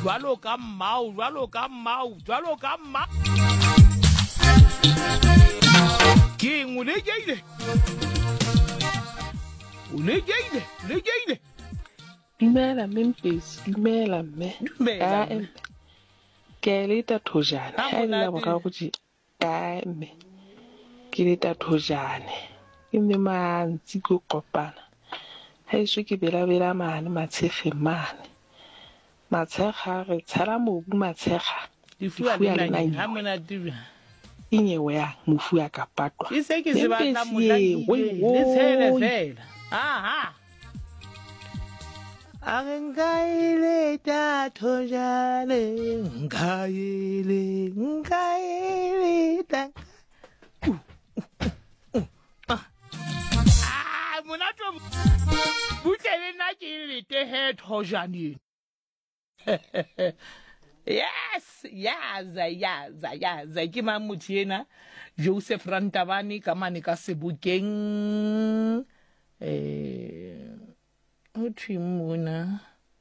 jwalo ka mmao ke eng o lejeile Dumela Memphis, dumela mme. Ke le ta thojana. Ha lla boka go tsi. Mme. Ke le ta thojane. Ke mme mantsi go kopana. Ha iso ke bela mane matshege mane. Matshega re tshela mobu matshega. Difu ya nna ha mona diba. Inyewe ya mofu ya ka patwa. Se ke se batla molaki le tshele fela. Aha. Angaile ta thojane ngaile ta monato butlele nna ke le tehe thojane. Yes, yaza ke mamuthi ena Joseph Rantabane ka mane ka Sebokeng o thimona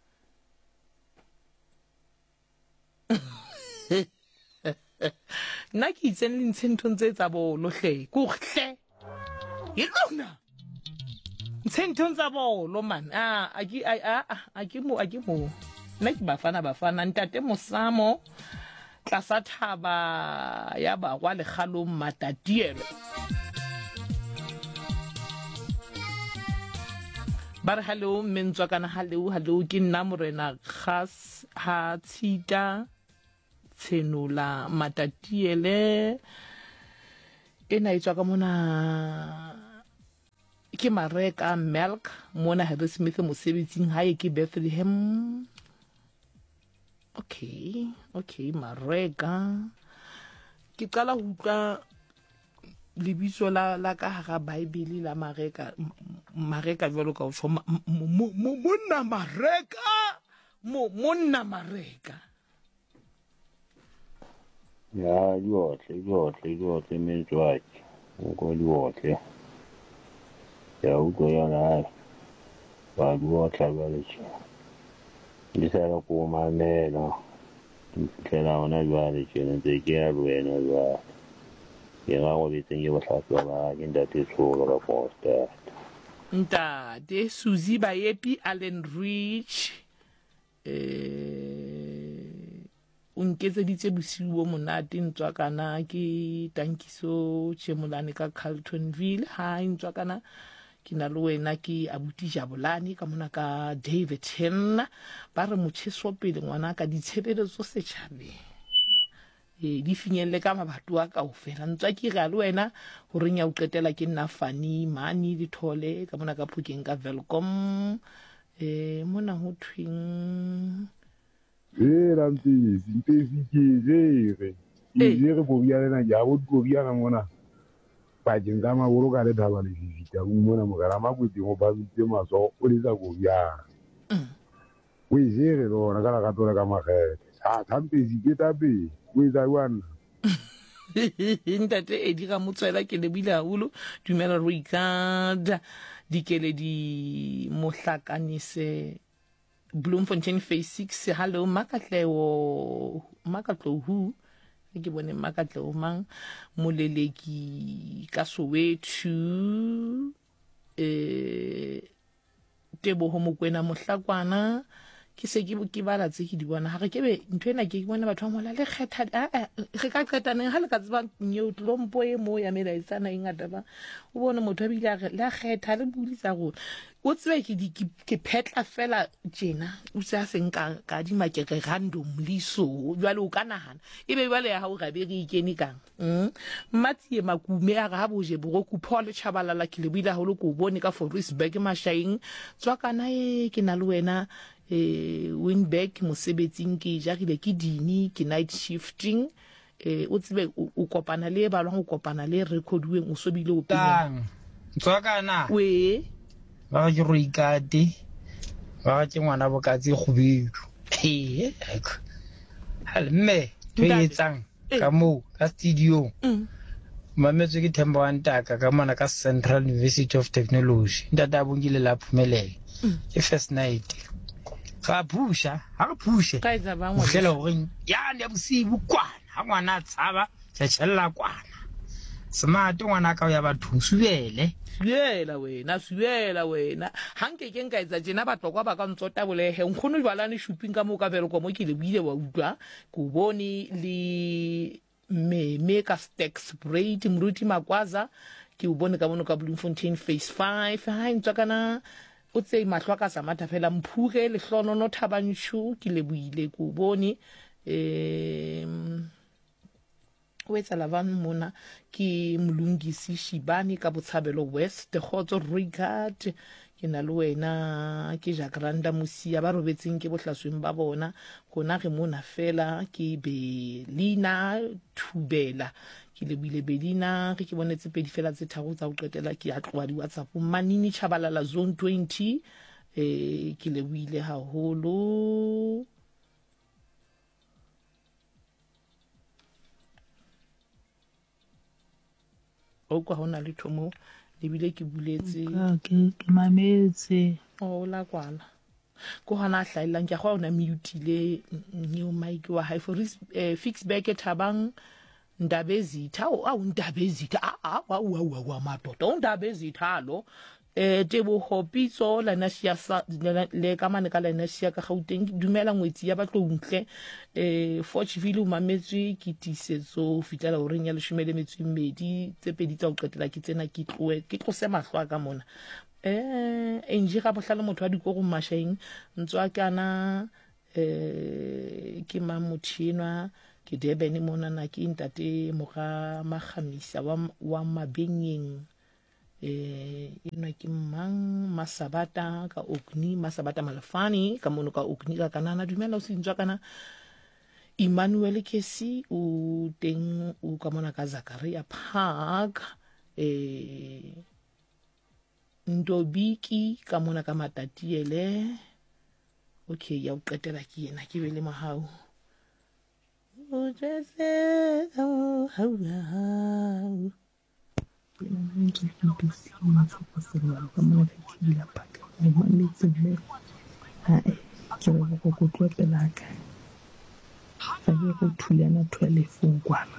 nna ke itseng le ntshentong tse tsa bolo hle ko hle yilona ntshentong tsa bolo man a ke mo nna ke bafana ntate Mosamo tlasa thaba ya ba kwa le khalong matatiele bar hello mentswa kana hello ke nna morena khas ha tshita tsenula matatiele ena itswa ka mona ke mareka milk mona Harry Smith mosebetsing hae ke Bethlehem. Okay mareka ke qala ho utlwa lebitso la ka hara Bible la mareka jwalo ka o tsho monna mareka ya yotle mentswa go yotle ya ugo yana ba yotle ba le chi di sa ko mamela tlela ona ba le chi ne te ke a buena ba ya go bitse ke botlhatwa ba ke ndate tsholo ka posta ntate Suzy Bayepi Allen Rich unketseditse bosiu monate ntswa kana ke Tankiso Chemolane ka Carltonville ha ntswa kana ke na le wena ke abuti Jabulani ka mona ka Davidton ba re motšheso pele ngwana ka ditshebeletso setšhabeng di finyelle ka mabato a kaofela ntswa ke ga le wena ho reng ya o qetela ke nna Fani Mani le Thole ka mona ka Phokeng ka Velcom mona ho thwing la ntse ke bo ya lena ja bo go ya na mona ba jinga ma bolo ka le thaba le fifita o mona mo gara ma botse go ba bitse maso o le tsa go ya o izere lo na ka tola ka magete thampe ke tabe o itsa wana ntate edi ga motswela ke le bile haholo dumela Ricard dikele di mohlakanise Bloemfontein phase 6 hello makatlo hu ke bone makatlo mang moleleki ka Soweto tebo ho mokwena mohlakwana ke se ke bala tse ke di bona ha re ke be ntwe na ke bona batho ba mola le kgetha re ka qetaneng ha le ka tseba nyeo tlompo e mo ya melaetsana ingata ba o bona motho a bile la kgetha le bulisa rona o tsebe ke phetla fela tjena o sa seng ka di makeke random liso jwale o kana hana ebe jwale ya ha o gabe re ikeni kang matsie makume a ga boje boroku Paul Chabalala ke le bile ha lo ko bone ka Forisburg mashaing tswa kana ke na le wena Winback mosebetsing ke jarile ke dini ke night shifting o tsebe o kopana le ba lwa go kopana le recorduweng o sobile o tang tswa kana we ba ke ro ikate ba ke ngwana bokatse khubedu halme tsang ka mo ka studio mametse ke Themba wa Ntaka ka mona ka Central University of Technology ndata bongile la phumelele ke first night ga pusha ha re pushe ka etsa bang wa fela gore ya ne bosibu kwana ha ngwana tshaba tshela kwana smart ngwana ka ya batho subele suela wena hanke ke nka etsa jena batlokwa ba ka ntsota bolehe nkgono balane shopping ka mo ka vele ko mo ke le bile wa utlwa go bone le me ka stack spread mruti makwaza ke o bone ka mono ka Bloemfontein phase 5 ha ntwa kana o tse mahlwa ka samatha fela mphuge le hlono no thabantshu ke le buile go bone o etsa lavan mona ke Mlungisi Shibani ka Botshabelo West Khotso Ricard ke na le wena ke Jacaranda Musia ba robetseng ke bohlasweng ba bona gona ge mona fela ke Belina Thubela ke le bile Belina ke bonetse pedi fela tse tharo tsa go qetela ke a tloa di WhatsApp Manini Chabalala Zone 20 ke le bile haholo o kwa hona le thomo le bile ke buletse ke mametse o la kwala ko hana hlailang ke go ona mute le new mic wa high for fix back Thabang Ndabezitha Ndabezitha wa madoda Ndabezitha lo tebo hopitso la nasia le ka mane ka la nasia ka Gauteng dumela ngwetsi ya batlo untle Forchville o mametswe ke tisetso fitela o reng ya 12 tse pedi tsa o qetela ke tsena ke tlose mahlwa ka mona enji ga bohlala motho wa dikoro masheng ntswa kana ke mamothinwa ke Durban mona na ke ntate moga magamisa wa mabenyeng ino ke mang Masabata ka Okni Masabata Malafani ka mono ka Okni ka kanana dumela o sintswa kana Emmanuel Kesi o teng o ka mona ka Zakaria Park Ndobiki ka mona ka Matatiele okay ya o qetela ke yena ke bele mahao o jese how go thulana 12 kwana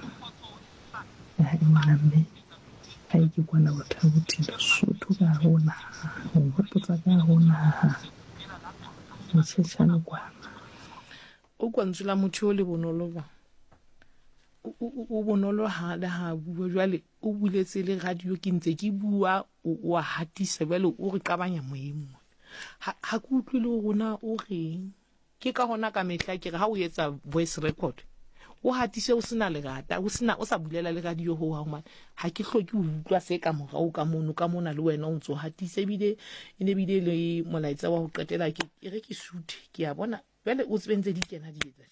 mme ha ke kwana botha botila sotho ka hona go botsa ka hona motshetsana kwana o kwantsula motho le bonolo ba o bonolo ha le ha bua jwale o buletse le radio ke ntse ke bua o hatisa bele o re qabanya moemo ha ku utlwe le rona o reng ke ka hona ka mehla ke re ha o etsa voice record o hatise o sena le gata o sa bulela le radio ho ha mane ha ke hloki ho utlwa se ka morao ka mono ka mona le wena o ntso hatise bile ine bile le molaetsa wa ho qetela ke re ke suthe ke a bona bele o tsebentse di kena di etsa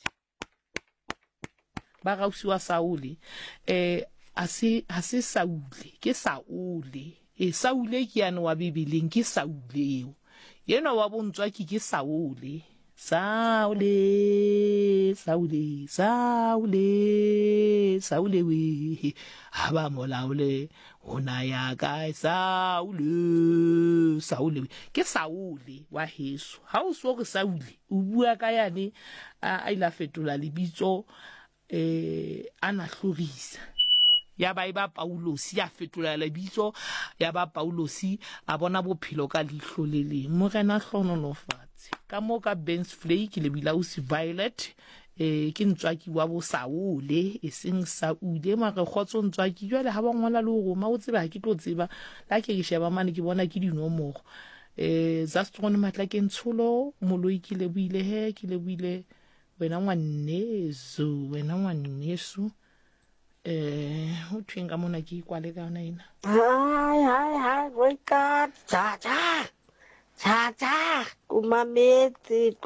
ba gausi wa Saule a se Saule ke Saule Saule ke yana wa Bibeleng ke Saule yena wa bontswa ke Saule Saule we haba molaule ona ya ka Saule ke Saule wa heso ha o so ke Saule o bua ka yane a ila fetola lebitso ana hlorisa ya ba Paulos ya fetola lebitso ya ba Paulos a bona bophelo ka lihlo le leng morena hlononofatse ka mo ka Ben's Flake le Bilausi Violet ke ntswaki wa bo Saule seng Saule ma re khotso ntswaki jwale ha ba ngola le go ma o tseba ke tlo tseba la ke sheba mane ke bona ke dinomoro Zastron matla ke ntsholo moloi ke le buile wena ngwaneso o twinga mona ke kwale ka ona ina hi wake up cha kumametse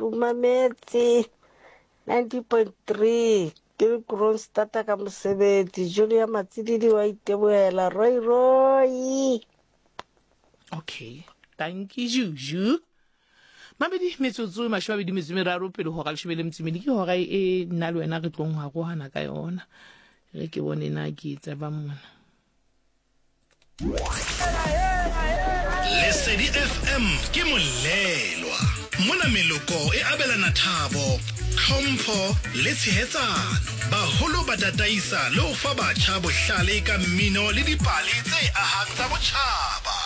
90.3 ke grown starter ka mosebetsi Julia Matsididi wa iteboela Roy okay thank you Juju mabedi metsotso mashwabedi mezmeraro pele ho ga leshebele mtsimedi ke hora e nna le wena re tlong ha go hana ka yona re ke bone na ke tsa ba mona Lesedi FM ke molelwa mona meloko e abelana thabo, tlhompho le tshehetsano. Baholo ba tataisa le ho fa batjha bohlale ka mmino le dipale tse ahang tsa botjhaba.